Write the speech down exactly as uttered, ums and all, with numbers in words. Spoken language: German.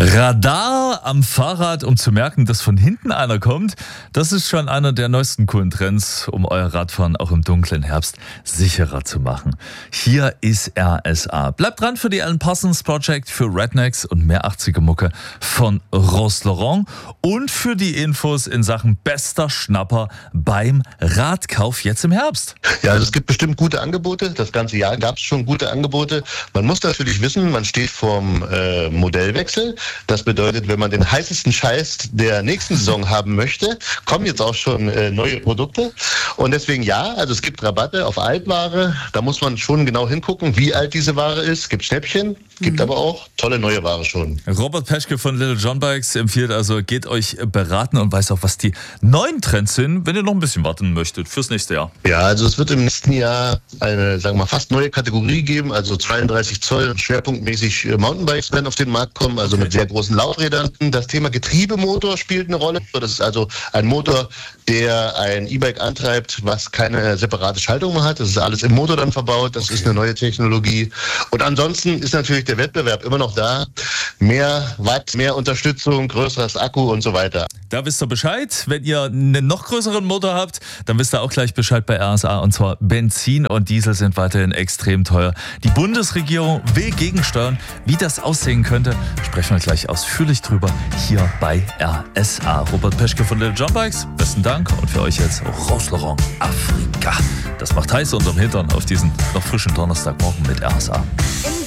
Radar am Fahrrad, um zu merken, dass von hinten einer kommt. Das ist schon einer der neuesten coolen Trends, um euer Radfahren auch im dunklen Herbst sicherer zu machen. Hier ist R S A. Bleibt dran für die Alan Parsons Project, für Rednecks und mehr achtziger Mucke von Rose Laurent und für die Infos in Sachen bester Schnapper beim Radkauf jetzt im Herbst. Ja, also es gibt bestimmt gute Angebote. Das ganze Jahr gab es schon gute Angebote. Man muss natürlich wissen, man steht vorm äh, Modellwechsel. Das bedeutet, wenn man den heißesten Scheiß der nächsten Saison haben möchte, kommen jetzt auch schon äh, neue Produkte. Und deswegen ja, also es gibt Rabatte auf Altware. Da muss man schon genau hingucken, wie alt diese Ware ist. Es gibt Schnäppchen, gibt mhm. aber auch tolle neue Ware schon. Robert Peschke von Little John Bikes empfiehlt also, geht euch beraten und weiß auch, was die neuen Trends sind, wenn ihr noch ein bisschen warten möchtet fürs nächste Jahr. Ja, also es wird im nächsten Jahr eine, sagen wir mal, fast neue Kategorie geben. Also zweiunddreißig Zoll schwerpunktmäßig Mountainbikes werden auf den Markt kommen, also okay. mit sehr großen Laufrädern. Das Thema Getriebemotor spielt eine Rolle. Das ist also ein Motor, der ein E-Bike antreibt, was keine separate Schaltung mehr hat. Das ist alles im Motor dann verbaut. Das okay. ist eine neue Technologie. Und ansonsten ist natürlich der Wettbewerb immer noch da. Mehr Watt, mehr Unterstützung, größeres Akku und so weiter. Da wisst ihr Bescheid. Wenn ihr einen noch größeren Motor habt, dann wisst ihr auch gleich Bescheid bei R S A. Und zwar Benzin und Diesel sind weiterhin extrem teuer. Die Bundesregierung will gegensteuern. Wie das aussehen könnte, sprechen wir gleich ausführlich drüber hier bei R S A. Robert Peschke von Little John Bikes, besten Dank. Und für euch jetzt Rose Laurent Afrika. Das macht heiß unterm Hintern auf diesen noch frischen Donnerstagmorgen mit R S A.